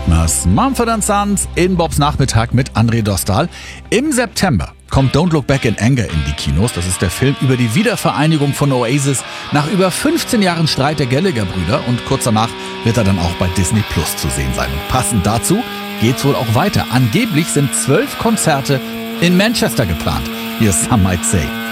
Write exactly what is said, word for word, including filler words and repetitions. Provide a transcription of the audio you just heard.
Widmers. Mumford and Sons in Bobs Nachmittag mit André Dostal. Im September kommt Don't Look Back in Anger in die Kinos. Das ist der Film über die Wiedervereinigung von Oasis nach über fünfzehn Jahren Streit der Gallagher-Brüder. Und kurz danach wird er dann auch bei Disney Plus zu sehen sein. Und passend dazu geht's wohl auch weiter. Angeblich sind zwölf Konzerte in Manchester geplant. Hier ist Some Might Say.